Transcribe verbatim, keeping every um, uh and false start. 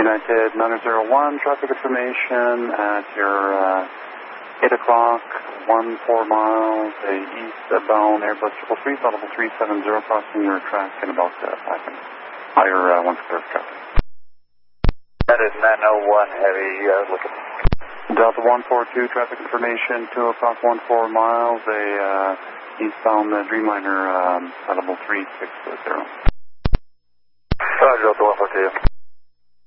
United nine zero one, traffic information at your uh, eight o'clock, one four miles, a eastbound Airbus triple three, level three seven zero, crossing your track in about uh, five minutes. Higher uh, one clear traffic. United nine oh one, heavy, uh, looking. Delta one four two, traffic information, two o'clock, one four miles, a uh, eastbound uh, Dreamliner, um, level three six zero. Roger, Delta one four two.